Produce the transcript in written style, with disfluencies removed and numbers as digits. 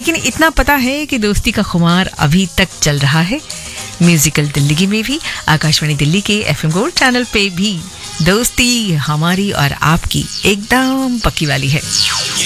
लेकिन इतना पता है कि दोस्ती का खुमार अभी तक चल रहा है। म्यूजिकल दिल्ली में भी, आकाशवाणी दिल्ली के FM गोल्ड चैनल पे भी दोस्ती हमारी और आपकी एकदम पक्की वाली है।